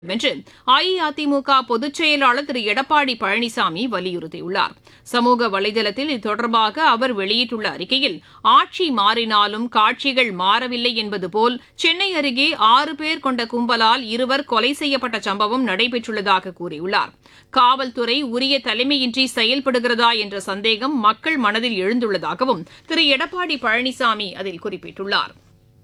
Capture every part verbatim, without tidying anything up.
என்று அஇஅதிமுக பொதுச் செயலாளர் திரு எடப்பாடி பழனிசாமி வலியுறுத்தியுள்ளார். சமூக வலைதளத்தில் இது தொடர்பாக அவர் வெளியிட்டுள்ள அறிக்கையில், ஆட்சி மாறினாலும் காட்சிகள் மாறவில்லை என்பது போல் சென்னை அருகே ஆறு பேர் கொண்ட கும்பலால் இருவர் கொலை செய்யப்பட்ட சம்பவம் நடைபெற்றுள்ளதாக கூறியுள்ளார். காவல்துறை உரிய தலைமையின்றி செயல்படுகிறதா என்ற சந்தேகம் மக்கள் மனதில் எழுந்துள்ளதாகவும் திரு எடப்பாடி பழனிசாமி அதில் குறிப்பிட்டுள்ளார்.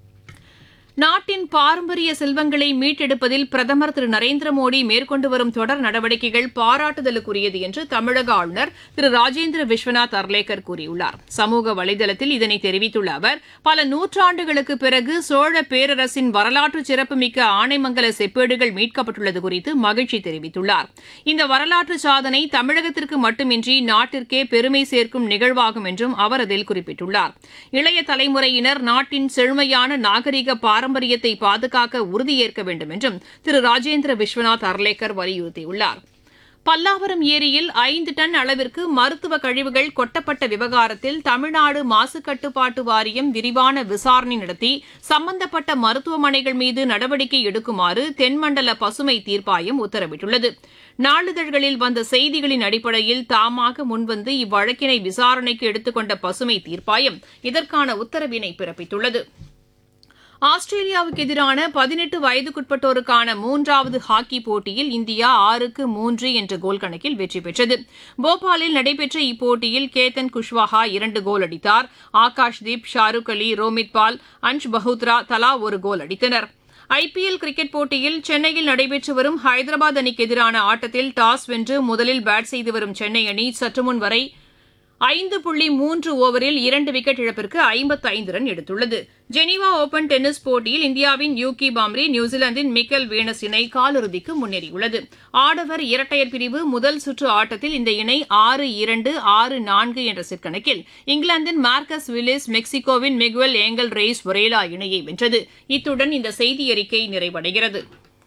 நாட்டின் பாரம்பரிய செல்வங்களை மீட்டெடுப்பதில் பிரதமர் திரு நரேந்திர மோடி மேற்கொண்டு வரும் தொடர் நடவடிக்கைகள் பாராட்டுதலுக்குரியது என்று தமிழக ஆளுநர் திரு ராஜேந்திர விஸ்வநாத் அர்லேக்கர் கூறியுள்ளார். சமூக வலைதளத்தில் இதனை தெரிவித்துள்ள அவர், பல நூற்றாண்டுகளுக்கு பிறகு சோழ பேரரசின் வரலாற்று சிறப்புமிக்க ஆனைமங்கல செப்பேடுகள் மீட்கப்பட்டுள்ளது குறித்து மகிழ்ச்சி தெரிவித்துள்ளார். இந்த வரலாற்று சாதனை தமிழகத்திற்கு மட்டுமின்றி நாட்டிற்கே பெருமை சேர்க்கும் நிகழ்வாகும் என்றும் அவர் அதில் குறிப்பிட்டுள்ளார். இளைய தலைமுறையினர் நாட்டின் செழுமையான நாகரிக பாரம்பரிய பாரம்பரியத்தை பாதுகாக்க உறுதியேற்க வேண்டும் என்றும் திரு ராஜேந்திர விஸ்வநாத் அர்லேக்கர் வலியுறுத்தியுள்ளார். பல்லாவரம் ஏரியில் ஐந்து டன் அளவிற்கு மருத்துவ கழிவுகள் கொட்டப்பட்ட விவகாரத்தில் தமிழ்நாடு மாசு கட்டுப்பாட்டு வாரியம் விரிவான விசாரணை நடத்தி சம்பந்தப்பட்ட மருத்துவமனைகள் மீது நடவடிக்கை எடுக்குமாறு தென்மண்டல பசுமை தீர்ப்பாயம் உத்தரவிட்டுள்ளது. நாளிதழ்களில் வந்த செய்திகளின் அடிப்படையில் தாமாக முன்வந்து இவ்வழக்கினை விசாரணைக்கு எடுத்துக் கொண்ட பசுமை தீர்ப்பாயம் இதற்கான உத்தரவினை பிறப்பித்துள்ளது. ஆஸ்திரேலியாவுக்கு எதிரான பதினெட்டு வயதுக்குட்பட்டோருக்கான மூன்றாவது ஹாக்கி போட்டியில் இந்தியா ஆறுக்கு மூன்று என்ற கோல் கணக்கில் வெற்றி பெற்றது. போபாலில் நடைபெற்ற இப்போட்டியில் கேத்தன் குஷ்வாஹா இரண்டு கோல் அடித்தார். ஆகாஷ்தீப், ஷாருக் அலி, ரோமித் பால், அன்ஷ் பஹூத்ரா தலா ஒரு கோல் அடித்தனர். ஐபிஎல் கிரிக்கெட் போட்டியில் சென்னையில் நடைபெற்று வரும் ஹைதராபாத் அணிக்கு எதிரான ஆட்டத்தில் டாஸ் வென்று முதலில் பேட் செய்து வரும் சென்னை அணி சற்றுமுன் வரை ஐந்து புள்ளி மூன்று ஓவரில் இரண்டு விக்கெட் இழப்பிற்கு ஐம்பத்து ஐந்து ரன் எடுத்துள்ளது. ஜெனீவா ஓபன் டென்னிஸ் போட்டியில் இந்தியாவின் யூகி பாம்ரி நியூசிலாந்தின் மிக்கல் வீனஸ் இணை காலிறுதிக்கு முன்னேறியுள்ளது. ஆடவர் இரட்டையர் பிரிவு முதல் சுற்று ஆட்டத்தில் இந்த இணை ஆறு இரண்டு ஆறு நான்கு என்ற செட் கணக்கில் இங்கிலாந்தின் மார்க்கஸ் வில்லிஸ் மெக்சிகோவின் மிகுவல் ஏங்கல் ரெய்ஸ் ஒரேலா இணையை வென்றது. இத்துடன் இந்த செய்தியறிக்கை நிறைவடைகிறது.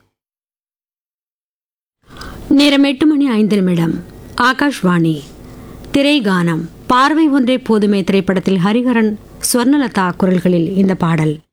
நேரம் எட்டு மணி ஐந்து நிமிடம். ஆகாஷ்வாணி திரைகானம். பார்வை ஒன்றே போதுமே திரைப்படத்தில் ஹரிஹரன், ஸ்வர்ணலதா குரல்களில் இந்த பாடல்.